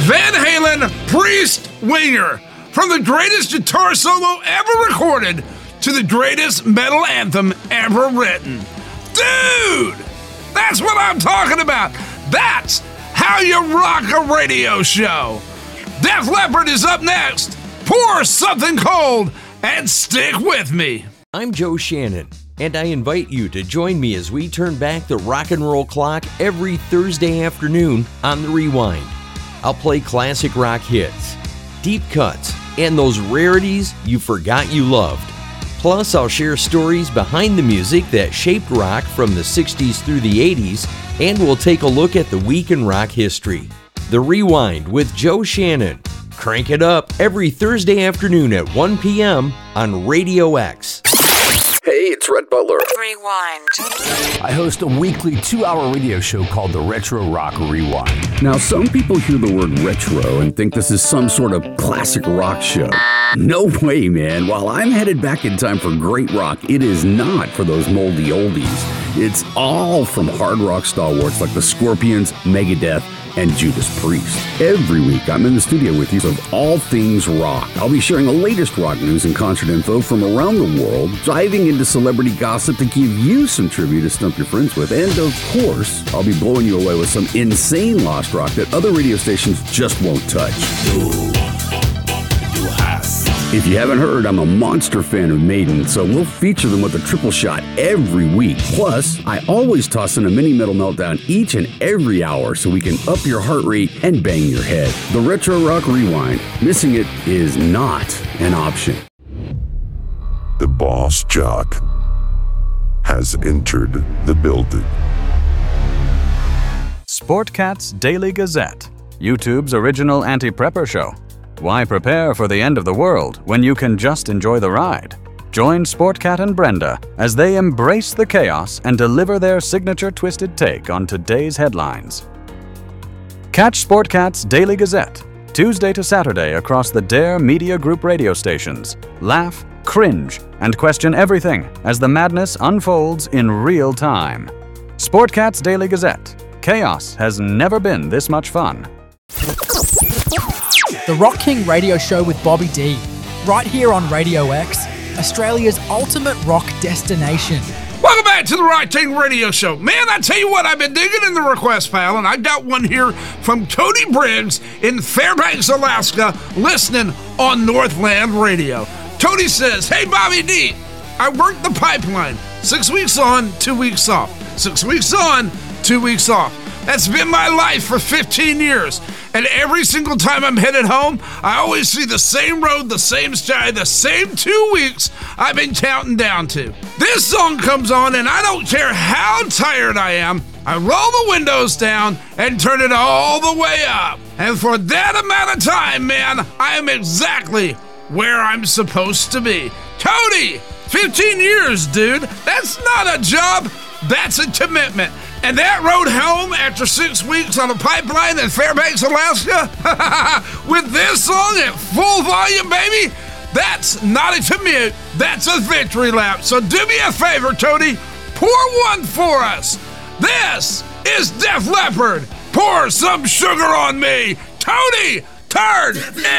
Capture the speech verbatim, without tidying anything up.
Van Halen, Priest, Winger. From the greatest guitar solo ever recorded to the greatest metal anthem ever written. Dude, that's what I'm talking about. That's how you rock a radio show. Def Leppard is up next. Pour something cold and stick with me. I'm Joe Shannon, and I invite you to join me as we turn back the rock and roll clock every Thursday afternoon on The Rewind. I'll play classic rock hits, deep cuts, and those rarities you forgot you loved. Plus, I'll share stories behind the music that shaped rock from the sixties through the eighties, and we'll take a look at the week in rock history. The Rewind with Joe Shannon. Crank it up every Thursday afternoon at one p.m. on Radio X. Hey, it's Red Butler. Rewind. I host a weekly two-hour radio show called The Retro Rock Rewind. Now, some people hear the word retro and think this is some sort of classic rock show. No way, man. While I'm headed back in time for great rock, it is not for those moldy oldies. It's all from hard rock stalwarts like the Scorpions, Megadeth, and Judas Priest. Every week, I'm in the studio with you of all things rock. I'll be sharing the latest rock news and concert info from around the world, diving into celebrity gossip to give you some trivia to stump your friends with, and of course, I'll be blowing you away with some insane lost rock that other radio stations just won't touch. If you haven't heard, I'm a monster fan of Maiden, so we'll feature them with a triple shot every week. Plus, I always toss in a mini metal meltdown each and every hour so we can up your heart rate and bang your head. The Retro Rock Rewind. Missing it is not an option. The Boss Jock has entered the building. Sportcat's Daily Gazette, YouTube's original anti-prepper show. Why prepare for the end of the world when you can just enjoy the ride? Join Sportcat and Brenda as they embrace the chaos and deliver their signature twisted take on today's headlines. Catch Sportcat's Daily Gazette, Tuesday to Saturday across the Dare Media Group radio stations. Laugh, cringe, and question everything as the madness unfolds in real time. Sportcat's Daily Gazette. Chaos has never been this much fun. The Rock King Radio Show with Bobby D, right here on Radio X, Australia's ultimate rock destination. Welcome back to the Rock King Radio Show. Man, I tell you what, I've been digging in the request pile, and I got one here from Cody Briggs in Fairbanks, Alaska, listening on Northland Radio. Cody says, hey, Bobby D, I worked the pipeline. Six weeks on, two weeks off. Six weeks on, two weeks off. That's been my life for fifteen years. And every single time I'm headed home, I always see the same road, the same sky, the same two weeks I've been counting down to. This song comes on, and I don't care how tired I am, I roll the windows down and turn it all the way up. And for that amount of time, man, I am exactly where I'm supposed to be. Cody, fifteen years, dude. That's not a job, that's a commitment. And that road home after six weeks on a pipeline in Fairbanks, Alaska, with this song at full volume, baby, that's not a commute, that's a victory lap. So do me a favor, Cody, pour one for us. This is Def Leppard. Pour some sugar on me. Cody, turn it